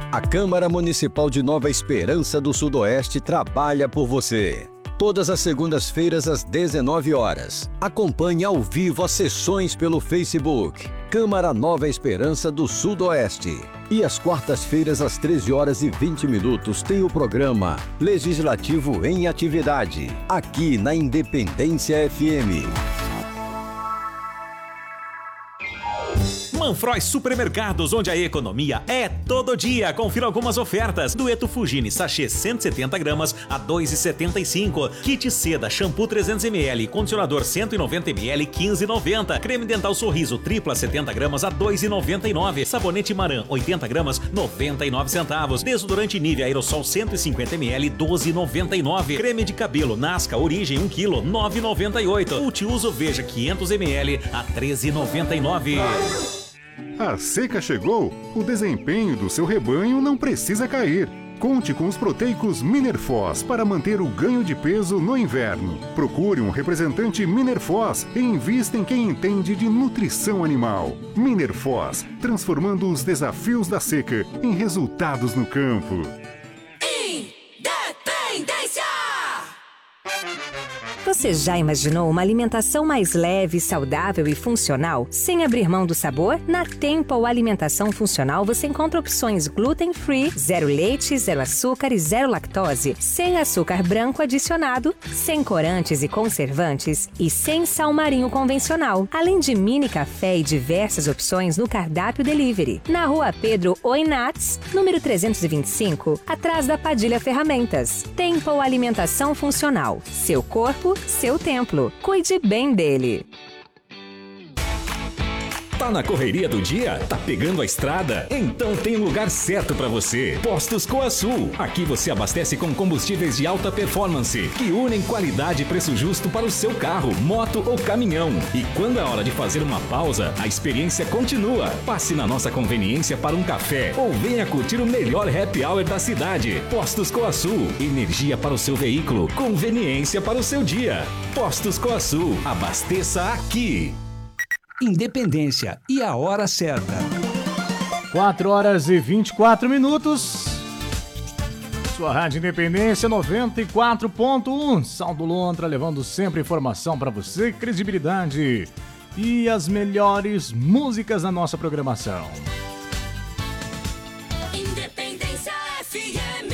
A Câmara Municipal de Nova Esperança do Sudoeste trabalha por você. Todas as segundas-feiras às 19 horas. Acompanhe ao vivo as sessões pelo Facebook. Câmara Nova Esperança do Sudoeste. E às quartas-feiras às 13 horas e 20 minutos tem o programa Legislativo em Atividade, aqui na Independência FM. Manfroy Supermercados, onde a economia é todo dia. Confira algumas ofertas. Dueto Fugine, sachê 170 gramas a R$ 2,75. Kit Seda, shampoo 300ml, condicionador 190ml, R$ 15,90. Creme dental Sorriso, tripla 70 gramas a R$ 2,99. Sabonete Maran, 80 gramas, 99 centavos. Desodorante Nivea Aerosol 150ml, R$ 12,99. Creme de cabelo Nasca Origem 1 kg, R$ 9,98. Multiuso Veja 500ml a R$ 13,99. A seca chegou, o desempenho do seu rebanho não precisa cair. Conte com os proteicos Minerfoz para manter o ganho de peso no inverno. Procure um representante Minerfoz e invista em quem entende de nutrição animal. Minerfoz, transformando os desafios da seca em resultados no campo. Independência! Você já imaginou uma alimentação mais leve, saudável e funcional, sem abrir mão do sabor? Na Temple Alimentação Funcional você encontra opções gluten-free, zero leite, zero açúcar e zero lactose, sem açúcar branco adicionado, sem corantes e conservantes e sem sal marinho convencional, além de mini café e diversas opções no cardápio delivery. Na Rua Pedro Oinats, número 325, atrás da Padilha Ferramentas. Temple Alimentação Funcional. Seu corpo, seu templo. Cuide bem dele. Tá na correria do dia? Tá pegando a estrada? Então tem um lugar certo para você. Postos Coasul. Aqui você abastece com combustíveis de alta performance, que unem qualidade e preço justo para o seu carro, moto ou caminhão. E quando é hora de fazer uma pausa, a experiência continua. Passe na nossa conveniência para um café ou venha curtir o melhor happy hour da cidade. Postos Coasul. Energia para o seu veículo, conveniência para o seu dia. Postos Coasul. Abasteça aqui. Independência e a hora certa. 4 horas e 24 minutos. Sua Rádio Independência 94.1. Saldo Lontra, levando sempre informação para você, credibilidade e as melhores músicas na nossa programação. Independência FM.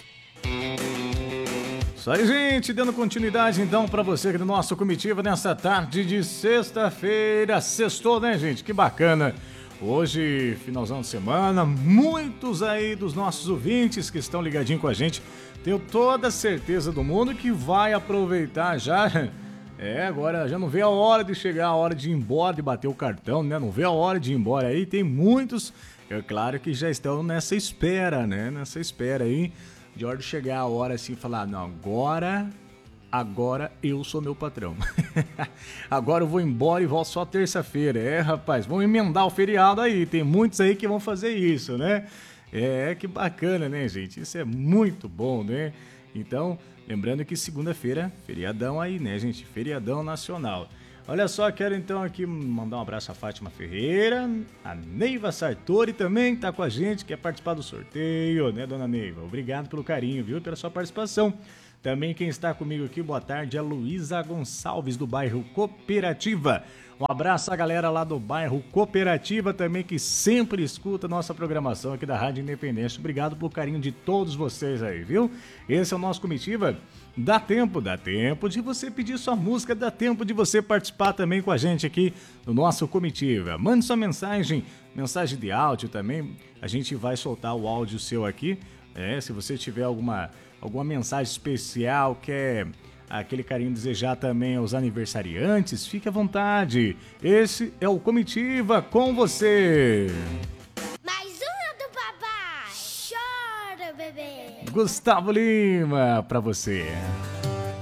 Isso aí, gente, dando continuidade então para você aqui do nosso comitiva nessa tarde de sexta-feira. Sextou, né, gente? Que bacana. Hoje, finalzão de semana, muitos aí dos nossos ouvintes que estão ligadinhos com a gente, tenho toda a certeza do mundo que vai aproveitar já. Agora já não vê a hora de chegar, a hora de ir embora, de bater o cartão, né? Não vê a hora de ir embora aí. Tem muitos, claro que já estão nessa espera, né? Nessa espera aí. De hora de chegar a hora assim e falar, não, agora eu sou meu patrão. Agora eu vou embora e volto só terça-feira. Rapaz, vamos emendar o feriado aí. Tem muitos aí que vão fazer isso, né? Que bacana, né, gente? Isso é muito bom, né? Então, lembrando que segunda-feira, feriadão aí, né, gente? Feriadão nacional. Olha só, quero então aqui mandar um abraço a Fátima Ferreira, a Neiva Sartori também tá com a gente, quer participar do sorteio, né, dona Neiva? Obrigado pelo carinho, viu, pela sua participação. Também quem está comigo aqui, boa tarde, é a Luísa Gonçalves, do bairro Cooperativa. Um abraço à galera lá do bairro Cooperativa também, que sempre escuta a nossa programação aqui da Rádio Independência. Obrigado pelo carinho de todos vocês aí, viu? Esse é o nosso comitiva. Dá tempo de você pedir sua música, dá tempo de você participar também com a gente aqui no nosso comitiva. Mande sua mensagem de áudio também, a gente vai soltar o áudio seu aqui. Se você tiver alguma mensagem especial, quer aquele carinho desejar também aos aniversariantes, fique à vontade. Esse é o Comitiva com você. Mais uma do papai. Chora, bebê. Gustavo Lima pra você.